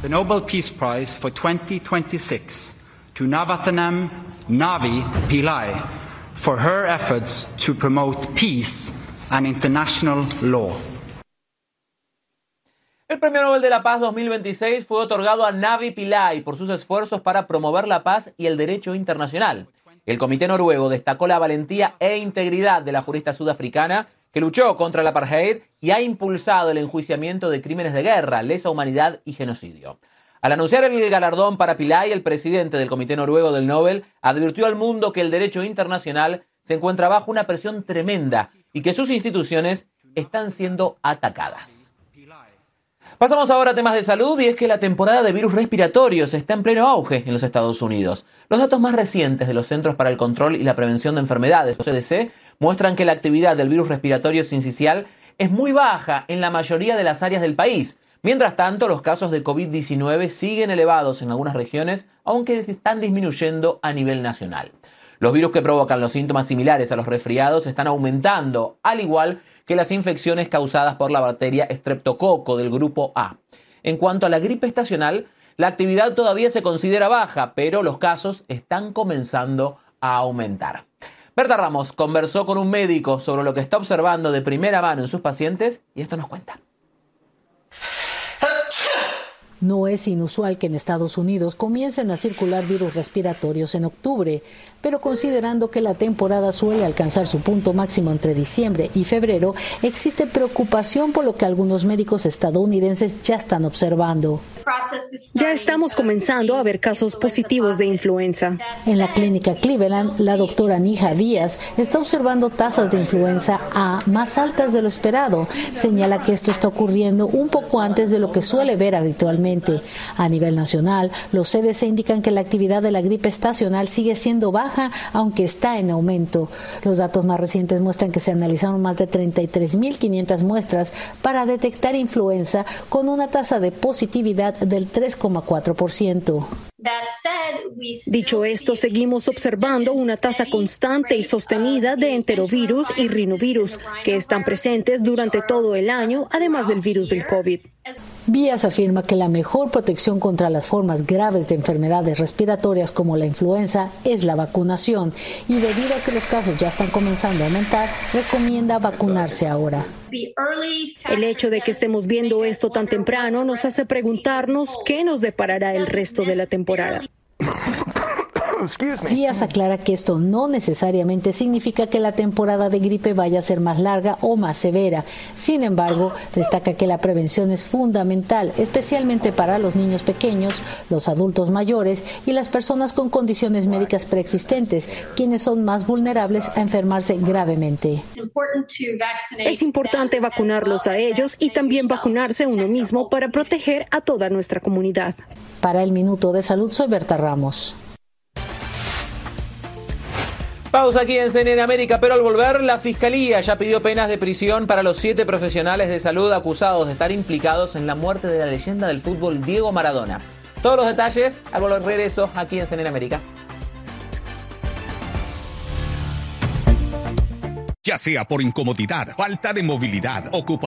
The Nobel Peace Prize for 2026 to Navathanam Navi Pillai for her efforts to promote peace and international law. El Premio Nobel de la Paz 2026 fue otorgado a Navi Pillai por sus esfuerzos para promover la paz y el derecho internacional. El comité noruego destacó la valentía e integridad de la jurista sudafricana que luchó contra el apartheid y ha impulsado el enjuiciamiento de crímenes de guerra, lesa humanidad y genocidio. Al anunciar el galardón para Pillai, el presidente del Comité Noruego del Nobel advirtió al mundo que el derecho internacional se encuentra bajo una presión tremenda y que sus instituciones están siendo atacadas. Pasamos ahora a temas de salud, y es que la temporada de virus respiratorios está en pleno auge en los Estados Unidos. Los datos más recientes de los Centros para el Control y la Prevención de Enfermedades, o CDC, muestran que la actividad del virus respiratorio sincicial es muy baja en la mayoría de las áreas del país. Mientras tanto, los casos de COVID-19 siguen elevados en algunas regiones, aunque están disminuyendo a nivel nacional. Los virus que provocan los síntomas similares a los resfriados están aumentando, al igual que las infecciones causadas por la bacteria Streptococo del grupo A. En cuanto a la gripe estacional, la actividad todavía se considera baja, pero los casos están comenzando a aumentar. Berta Ramos conversó con un médico sobre lo que está observando de primera mano en sus pacientes y esto nos cuenta. No es inusual que en Estados Unidos comiencen a circular virus respiratorios en octubre, pero considerando que la temporada suele alcanzar su punto máximo entre diciembre y febrero, existe preocupación por lo que algunos médicos estadounidenses ya están observando. Ya estamos comenzando a ver casos positivos de influenza. En la clínica Cleveland, la doctora Nija Díaz está observando tasas de influenza A más altas de lo esperado. Señala que esto está ocurriendo un poco antes de lo que suele ver habitualmente. A nivel nacional, los CDC indican que la actividad de la gripe estacional sigue siendo baja, aunque está en aumento. Los datos más recientes muestran que se analizaron más de 33.500 muestras para detectar influenza, con una tasa de positividad del 3,4%. Dicho esto, seguimos observando una tasa constante y sostenida de enterovirus y rinovirus, que están presentes durante todo el año, además del virus del COVID. Díaz afirma que la mejor protección contra las formas graves de enfermedades respiratorias como la influenza es la vacunación, y debido a que los casos ya están comenzando a aumentar, recomienda vacunarse ahora. El hecho de que estemos viendo esto tan temprano nos hace preguntarnos qué nos deparará el resto de la temporada. Díaz aclara que esto no necesariamente significa que la temporada de gripe vaya a ser más larga o más severa. Sin embargo, destaca que la prevención es fundamental, especialmente para los niños pequeños, los adultos mayores y las personas con condiciones médicas preexistentes, quienes son más vulnerables a enfermarse gravemente. Es importante vacunarlos a ellos y también vacunarse uno mismo para proteger a toda nuestra comunidad. Para el Minuto de Salud, soy Berta Ramos. Pausa aquí en CNN América, pero al volver, la Fiscalía ya pidió penas de prisión para los 7 profesionales de salud acusados de estar implicados en la muerte de la leyenda del fútbol Diego Maradona. Todos los detalles al volver, regreso aquí en CNN América. Ya sea por incomodidad, falta de movilidad, ocupación